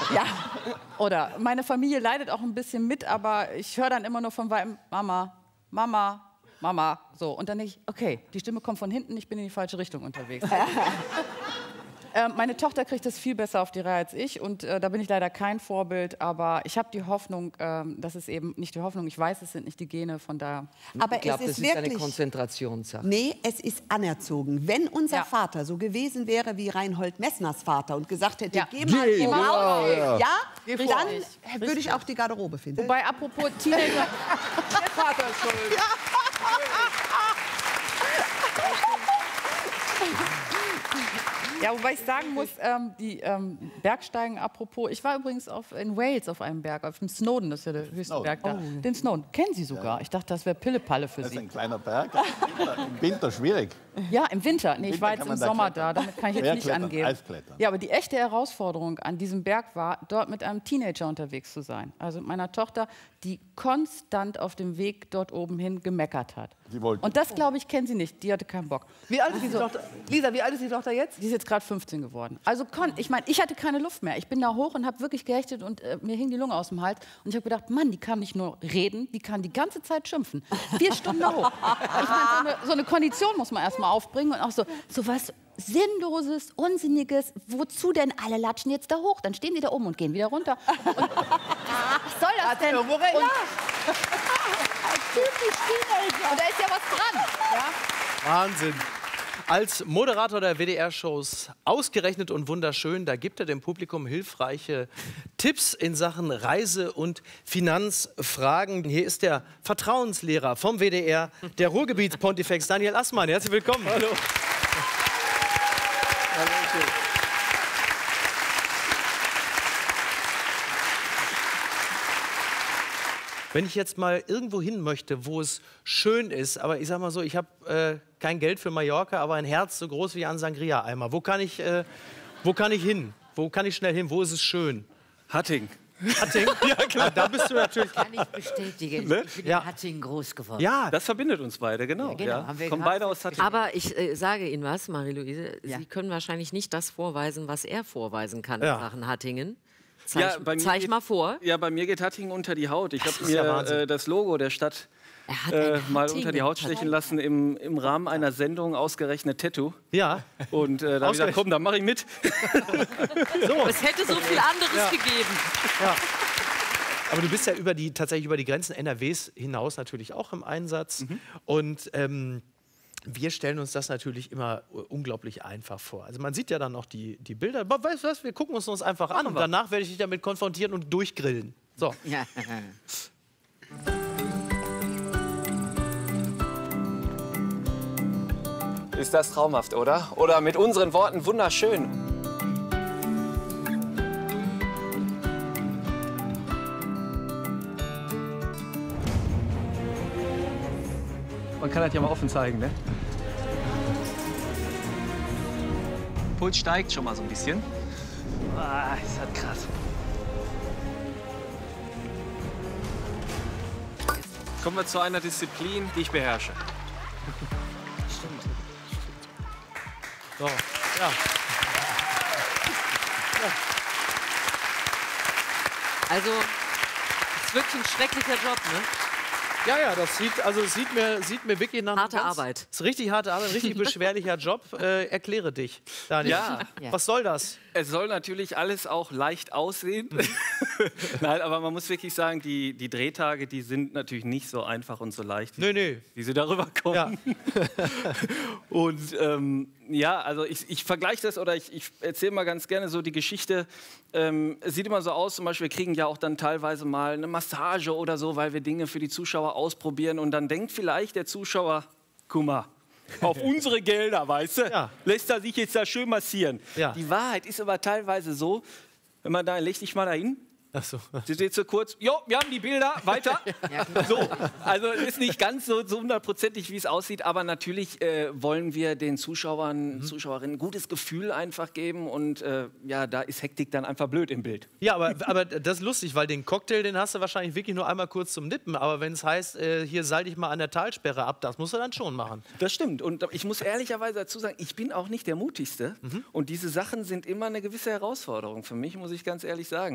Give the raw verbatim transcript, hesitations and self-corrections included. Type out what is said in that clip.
Ja, oder meine Familie leidet auch ein bisschen mit, aber ich höre dann immer nur von weitem, Mama, Mama, Mama, so. Und dann denke ich, okay, die Stimme kommt von hinten, ich bin in die falsche Richtung unterwegs. äh, meine Tochter kriegt das viel besser auf die Reihe als ich und äh, da bin ich leider kein Vorbild, aber ich habe die Hoffnung, äh, das ist eben nicht die Hoffnung, ich weiß, es sind nicht die Gene, von daher. Aber Ich glaube, es das ist ist wirklich, eine Konzentrationssache. Nee, es ist anerzogen. Wenn unser Ja. Vater so gewesen wäre wie Reinhold Messners Vater und gesagt hätte, Ja. geh mal Geh im mal, Haus, ja. ja, Geh vor. dann Richtig. würde ich auch die Garderobe finden. Wobei, apropos Teenager, Der Vater ist schuld. ja, wobei ich sagen muss, ähm, die ähm, Bergsteigen, apropos, ich war übrigens auf, in Wales auf einem Berg, auf dem Snowdon, das ist ja der höchste Snowdon. Berg da. Den Snowdon, kennen Sie sogar. Ich dachte, das wäre Pillepalle für Das ist Sie. ein kleiner Berg. Im Winter schwierig. Ja, im Winter. Nee, ich Winter war kann jetzt im man da Sommer klettern. da, damit kann ich jetzt Wer nicht klettern? angeben. Eisklettern. Ja, aber die echte Herausforderung an diesem Berg war, dort mit einem Teenager unterwegs zu sein. Also mit meiner Tochter, die konstant auf dem Weg dort oben hin gemeckert hat. Sie wollte. Und das, glaube ich, kennen Sie nicht. Die hatte keinen Bock. Wie alt ist die Tochter? Lisa, wie alt ist die Tochter jetzt? Die ist jetzt gerade fünfzehn geworden. Also kon ich meine, ich hatte keine Luft mehr. Ich bin da hoch und habe wirklich gehechtet und äh, mir hing die Lunge aus dem Hals. Und ich habe gedacht, Mann, die kann nicht nur reden, die kann die ganze Zeit schimpfen. Vier Stunden da hoch. Ich meine, so eine, so eine Kondition muss man erst mal aufbringen und auch so, so was Sinnloses, Unsinniges. Wozu denn alle latschen jetzt da hoch? Dann stehen die da oben und gehen wieder runter. Und, was soll das denn? Und, typisch Teenager. Und da ist ja was dran. Ja? Wahnsinn. Als Moderator der W D R-Shows Ausgerechnet und Wunderschön, da gibt er dem Publikum hilfreiche Tipps in Sachen Reise- und Finanzfragen. Hier ist der Vertrauenslehrer vom W D R, der Ruhrgebiets-Pontifex, Daniel Assmann. Herzlich willkommen. Hallo. Wenn ich jetzt mal irgendwo hin möchte, wo es schön ist, aber ich sag mal so, ich habe äh, kein Geld für Mallorca, aber ein Herz so groß wie ein Sangria-Eimer. Wo kann ich, äh, wo kann ich hin? Wo kann ich schnell hin? Wo ist es schön? Hatting. Hatting? Ja, klar. Da bist du natürlich. Kann ich bestätigen. Ne? Ich bin Ja. in Hattingen groß geworden. Ja, Das verbindet uns beide, genau. Ja, genau, Ja. haben wir Kommen gerade beide aus Hattingen. Aber ich äh, sage Ihnen was, Marie-Louise, Ja. Sie können wahrscheinlich nicht das vorweisen, was er vorweisen kann Ja. in Sachen Hattingen. Zeig, Ja, bei mir zeig geht- mal vor. Ja, bei mir geht Hattingen unter die Haut. Ich habe ist ja mir Wahnsinn. äh, das Logo der Stadt Er hat äh, ein mal Hattingen. unter die Haut stechen lassen im, im Rahmen einer Sendung, ausgerechnet Tattoo. ja. Und äh, da habe ich gesagt, komm, da mache ich mit. Es hätte so viel anderes gegeben. Aber du bist ja über die, tatsächlich über die Grenzen N R Ws hinaus natürlich auch im Einsatz. Und ähm, wir stellen uns das natürlich immer äh, unglaublich einfach vor. Also man sieht ja dann noch die, die Bilder. Aber weißt du was, wir gucken uns das einfach an. Und danach werde ich dich damit konfrontieren und durchgrillen. So. Ja. Ist das traumhaft, oder? Oder mit unseren Worten wunderschön. Man kann das ja mal offen zeigen, ne? Puls steigt schon mal so ein bisschen. Ah, ist das krass. Kommen wir zu einer Disziplin, die ich beherrsche. So. Ja. Also, es ist wirklich ein schrecklicher Job, ne? Ja, ja, das sieht, also es sieht mir, sieht mir wirklich nach einem Harte ganz- Arbeit. Ist richtig harte Arbeit, ein richtig beschwerlicher Job. Äh, erkläre dich, Daniel. Ja. Ja. Was soll das? Es soll natürlich alles auch leicht aussehen. Nein, aber man muss wirklich sagen, die, die Drehtage, die sind natürlich nicht so einfach und so leicht, wie, Nee, nee. wie sie darüber kommen. Ja. Und ähm, ja, also ich, ich vergleiche das oder ich, ich erzähle mal ganz gerne so die Geschichte. Ähm, es sieht immer so aus, zum Beispiel, wir kriegen ja auch dann teilweise mal eine Massage oder so, weil wir Dinge für die Zuschauer ausprobieren. Und dann denkt vielleicht der Zuschauer, guck mal, auf unsere Gelder, weißt du, Ja. lässt er sich jetzt da schön massieren. Ja. Die Wahrheit ist aber teilweise so, wenn man da, leg dich mal dahin, Ach so. Sie steht so kurz, jo, wir haben die Bilder, weiter. So, also ist nicht ganz so so hundertprozentig, wie es aussieht, aber natürlich äh, wollen wir den Zuschauern, Zuschauerinnen ein gutes Gefühl einfach geben und äh, ja, da ist Hektik dann einfach blöd im Bild. Ja, aber, aber das ist lustig, weil den Cocktail, den hast du wahrscheinlich wirklich nur einmal kurz zum Nippen. Aber wenn es heißt, äh, hier seil dich mal an der Talsperre ab, das musst du dann schon machen. Das stimmt und ich muss ehrlicherweise dazu sagen, ich bin auch nicht der Mutigste und diese Sachen sind immer eine gewisse Herausforderung für mich, muss ich ganz ehrlich sagen.